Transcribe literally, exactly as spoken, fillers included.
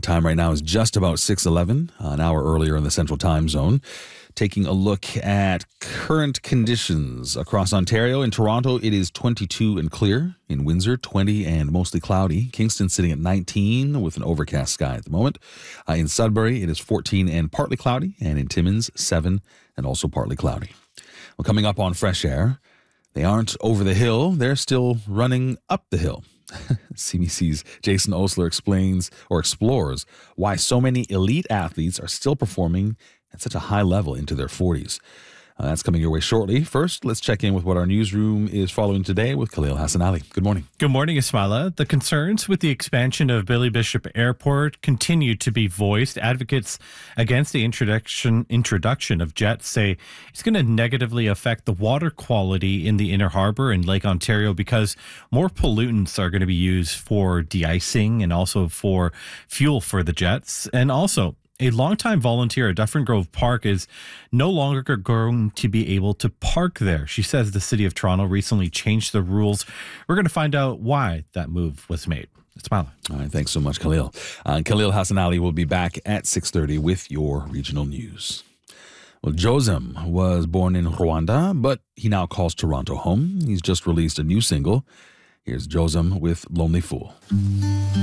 time right now is just about six eleven, an hour earlier in the Central Time Zone. Taking a look at current conditions across Ontario. In Toronto, it is twenty-two and clear. In Windsor, twenty and mostly cloudy. Kingston sitting at nineteen with an overcast sky at the moment. Uh, in Sudbury, it is fourteen and partly cloudy. And in Timmins, seven and also partly cloudy. Well, coming up on Fresh Air, they aren't over the hill. They're still running up the hill. C B C's Jason Osler explains or explores why so many elite athletes are still performing at such a high level into their forties. Uh, that's coming your way shortly. First, let's check in with what our newsroom is following today with Khalil Hassan Ali. Good morning. Good morning, Ismaila. The concerns with the expansion of Billy Bishop Airport continue to be voiced. Advocates against the introduction introduction of jets say it's going to negatively affect the water quality in the Inner Harbour in Lake Ontario because more pollutants are going to be used for de-icing and also for fuel for the jets. And also, a longtime volunteer at Dufferin Grove Park is no longer going to be able to park there. She says the City of Toronto recently changed the rules. We're going to find out why that move was made. It's Smiley. All right, thanks so much, Khalil. Uh, Khalil Hassan Ali will be back at six thirty with your regional news. Well, Josem was born in Rwanda, but he now calls Toronto home. He's just released a new single. Here's Josem with Lonely Fool.